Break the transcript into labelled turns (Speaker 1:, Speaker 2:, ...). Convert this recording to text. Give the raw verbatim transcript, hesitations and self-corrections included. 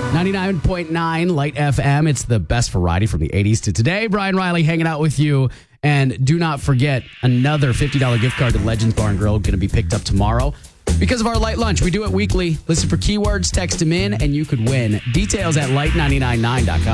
Speaker 1: ninety-nine point nine Light F M. It's the best variety from the eighties to today. Brian Riley hanging out with you. And do not forget, another fifty dollars gift card to Legends Bar and Grill going to be picked up tomorrow. Because of our light lunch, we do it weekly. Listen for keywords, text them in, and you could win. Details at light nine nine nine dot com.